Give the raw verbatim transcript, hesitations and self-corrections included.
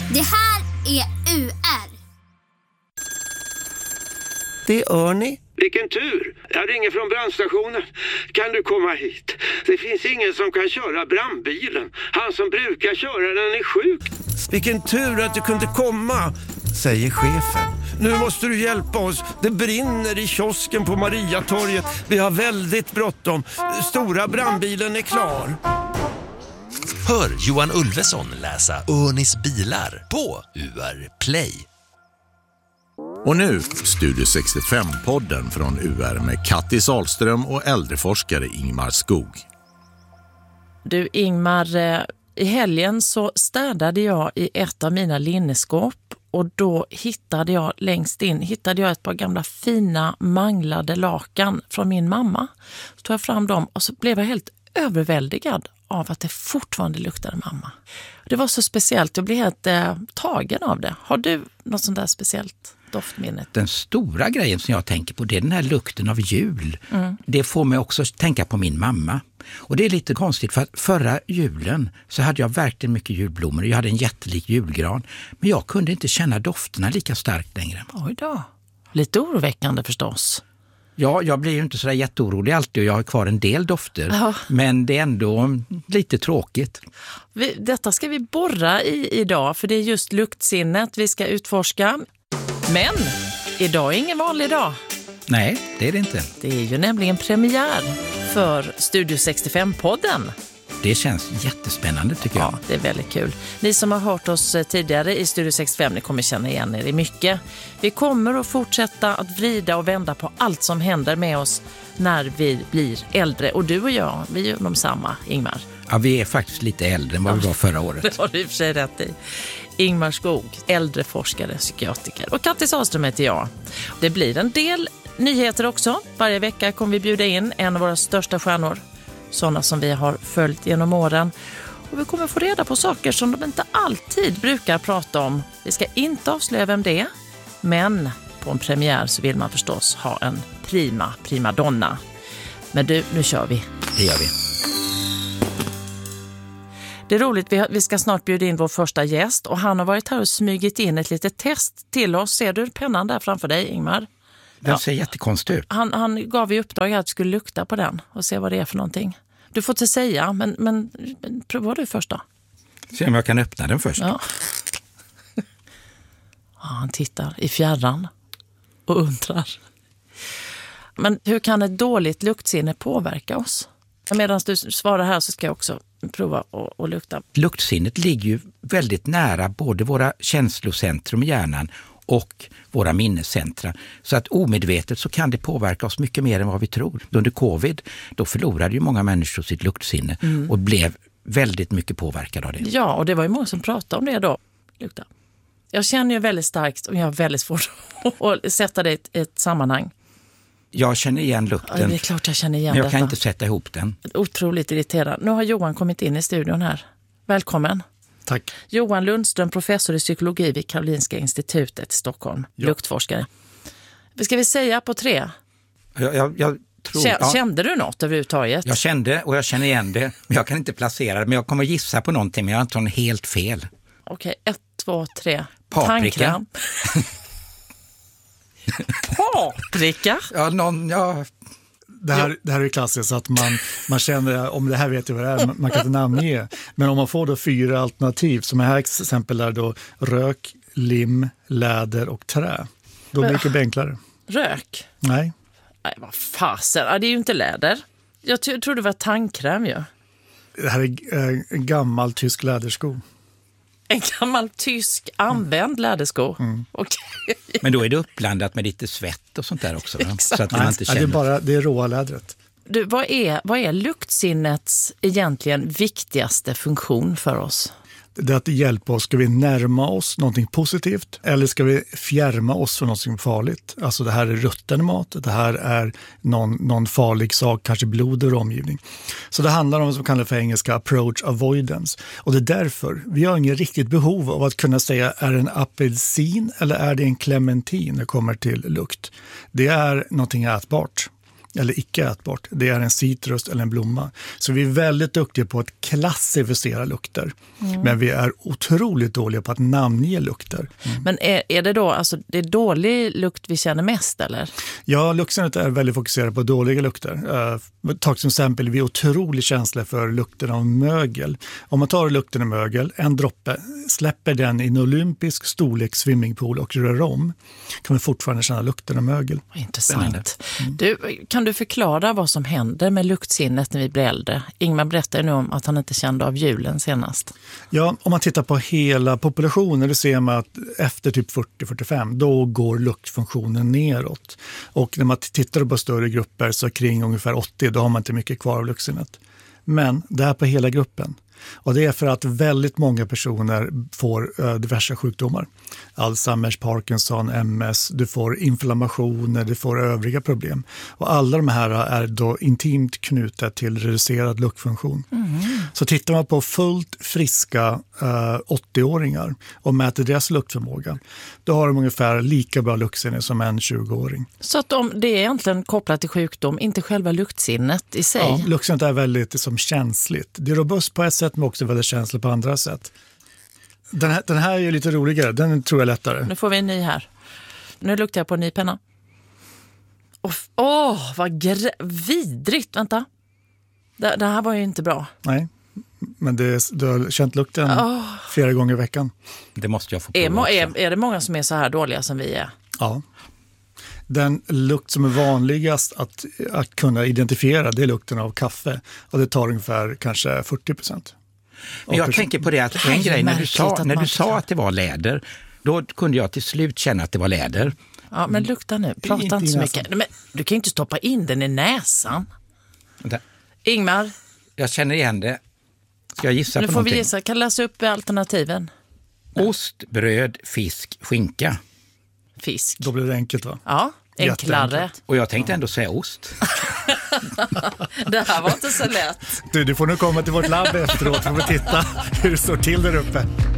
Det här är U R. Det är Örni. Vilken tur! Jag ringer från brandstationen. Kan du komma hit? Det finns ingen som kan köra brandbilen. Han som brukar köra den är sjuk. Vilken tur att du kunde komma, säger chefen. Nu måste du hjälpa oss. Det brinner i kiosken på Mariatorget. Vi har väldigt bråttom. Stora brandbilen är klar. Hör Johan Ulveson läsa Örnis bilar på U R Play. Och nu Studio sextiofem-podden från U R med Kattis Ahlström och äldreforskare Ingmar Skog. Du Ingmar, i helgen så städade jag i ett av mina linneskåp och då hittade jag längst in hittade jag ett par gamla fina manglade lakan från min mamma. Så tog jag fram dem och så blev jag helt överväldigad av att det fortfarande luktade mamma. Det var så speciellt, jag blev helt eh, tagen av det. Har du något sånt där speciellt doftminne? Den stora grejen som jag tänker på, det är den här lukten av jul. Mm. Det får mig också tänka på min mamma. Och det är lite konstigt för att förra julen så hade jag verkligen mycket julblommor. Jag hade en jättelik julgran. Men jag kunde inte känna dofterna lika starkt längre. Oj då. Lite oroväckande förstås. Ja, jag blir ju inte så där jätteorolig alltid och jag har kvar en del dofter. Ja. Men det är ändå lite tråkigt. Vi, detta ska vi borra i idag för det är just luktsinnet vi ska utforska. Men idag är ingen vanlig dag. Nej, det är det inte. Det är ju nämligen premiär för Studio sextiofem-podden. Det känns jättespännande tycker jag. Ja, det är väldigt kul. Ni som har hört oss tidigare i Studio sextiofem, ni kommer känna igen er i mycket. Vi kommer att fortsätta att vrida och vända på allt som händer med oss när vi blir äldre. Och du och jag, vi är de samma, Ingmar. Ja, vi är faktiskt lite äldre än vad vi var förra året. Det har du i och för sig rätt i. Ingmar Skog, äldreforskare, psykiatriker. Och Kattis Ahlström heter jag. Det blir en del nyheter också. Varje vecka kommer vi bjuda in en av våra största stjärnor. Sådana som vi har följt genom åren. Och vi kommer få reda på saker som de inte alltid brukar prata om. Vi ska inte avslöja vem det är. Men på en premiär så vill man förstås ha en prima, prima donna. Men du, nu kör vi. Det gör vi. Det är roligt, vi ska snart bjuda in vår första gäst. Och han har varit här och smygit in ett litet test till oss. Ser du pennan där framför dig, Ingmar? Den ja. ser jättekonstig ut. Han, han gav i uppdrag att du skulle lukta på den och se vad det är för någonting. Du får inte säga, men, men, men prova du först då. Se om jag kan öppna den först. Ja. Ja, han tittar i fjärran och undrar. Men hur kan ett dåligt luktsinne påverka oss? Medan du svarar här så ska jag också prova och, och lukta. Luktsinnet ligger ju väldigt nära både våra känslocentrum i hjärnan och våra minnescentra. Så att omedvetet så kan det påverka oss mycket mer än vad vi tror. Under covid, då förlorade ju många människor sitt luktsinne mm. och blev väldigt mycket påverkade av det. Ja, och det var ju många som pratade om det då. Lukta. Jag känner ju väldigt starkt och jag har väldigt svårt att sätta det i ett, ett sammanhang. Jag känner igen lukten. Ja, det är klart jag känner igen men jag detta. kan inte sätta ihop den. Otroligt irriterad. Nu har Johan kommit in i studion här. Välkommen. Tack. Johan Lundström, professor i psykologi vid Karolinska institutet i Stockholm. Ja. Luktforskare. Vad ska vi säga på tre? Jag, jag, jag tror, Kände, ja. kände du något överhuvudtaget? Jag kände och jag känner igen det. Men jag kan inte placera det. Men jag kommer gissa på någonting men jag har inte något helt fel. Okej, ett, två, tre. Paprika. Tandkräm. Paprika? Ja, någon, ja... Det här, det här är klassiskt att man, man känner, om det här vet jag vad det är, man kan inte namnge. Men om man får då fyra alternativ, som är här exempel är då rök, lim, läder och trä. Då blir det enklare. Rök? Nej. Nej, vad fasen. Ja, det är ju inte läder. Jag t- tror det var tandkräm ju. Ja. Det här är en gammal tysk lädersko. En gammal tysk använd lädersko. Mm. Okay. Men då är det uppblandat med lite svett och sånt där också. Så att man Nej, inte känner. det är bara det är råa lädret. Du, vad är, vad är luktsinnets egentligen viktigaste funktion för oss? Det är att hjälpa oss. Ska vi närma oss någonting positivt eller ska vi fjärma oss från någonting farligt? Alltså det här är rutten mat, det här är någon, någon farlig sak, kanske blod och omgivning. Så det handlar om vad som kallas för engelska approach avoidance. Och det är därför vi har ingen riktigt behov av att kunna säga är det en apelsin eller är det en clementin när det kommer till lukt. Det är någonting ätbart. eller icke ätbart. Det är en citrus eller en blomma. Så vi är väldigt duktiga på att klassificera lukter. Mm. Men vi är otroligt dåliga på att namnge lukter. Mm. Men är, är det då, alltså det är dålig lukt vi känner mest eller? Ja, luktsinnet är väldigt fokuserat på dåliga lukter. Uh, ta som exempel, vi är otroligt känsliga för lukten av mögel. Om man tar lukten av mögel, en droppe, släpper den i en olympisk storlek swimmingpool och rör om, kan man fortfarande känna lukten av mögel. Intressant. Mm. Du, kan du förklara vad som händer med luktsinnet när vi blir äldre? Ingmar berättade nu om att han inte kände av julen senast. Ja, om man tittar på hela populationen, då ser man att efter typ fyrtio till fyrtiofem, då går luktfunktionen neråt. Och när man tittar på större grupper så kring ungefär åttio, då har man inte mycket kvar av luktsinnet. Men det är på hela gruppen. Och det är för att väldigt många personer får ö, diverse sjukdomar. Alzheimers, Parkinson, M S, du får inflammationer, du får övriga problem. Och alla de här är då intimt knutna till reducerad luktfunktion. Mm. Så tittar man på fullt friska ö, åttio-åringar och mäter deras luktförmåga, då har de ungefär lika bra luktsinne som en tjugo-åring. Så att om det är egentligen kopplat till sjukdom, inte själva luktsinnet i sig? Ja, luktsinnet är väldigt som känsligt. Det är robust på ett sätt men också väldigt känsligt på andra sätt. Den här, den här är ju lite roligare, den tror jag är lättare. Nu får vi en ny här. Nu luktar jag på en ny penna. Åh, oh, vad gr- vidrigt, vänta. Det, det här var ju inte bra. Nej, men det, du har känt lukten oh. flera gånger i veckan. Det måste jag få är, prova är, är det många som är så här dåliga som vi är? Ja. Den lukt som är vanligast att, att kunna identifiera, det är lukten av kaffe. Och det tar ungefär kanske fyrtio procent. Men jag tänker på det att en grej, när du sa, när du sa att det var läder, då kunde jag till slut känna att det var läder. Ja, men lukta nu. Prata inte, inte så mycket. Men du kan ju inte stoppa in den i näsan. Vänta. Ingmar. Jag känner igen det. Ska jag gissa nu på får någonting? Vi gissa. Kan läsa upp alternativen. Ost, bröd, fisk, skinka. Fisk. Då blir det enkelt, va? Ja, enklare. Och jag tänkte ändå säga ost. Det här var inte så lätt. Du, du får nu komma till vårt labb efteråt för att titta hur det står till där uppe.